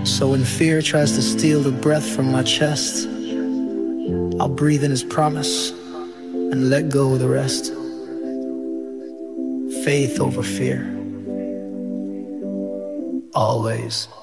So when fear tries to steal the breath from my chest, I'll breathe in his promise and let go of the rest. Faith over fear, always.